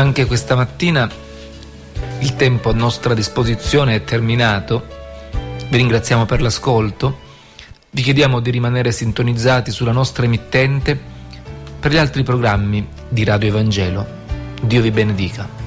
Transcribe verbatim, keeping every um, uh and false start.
Anche questa mattina il tempo a nostra disposizione è terminato. Vi ringraziamo per l'ascolto. Vi chiediamo di rimanere sintonizzati sulla nostra emittente per gli altri programmi di Radio Evangelo. Dio vi benedica.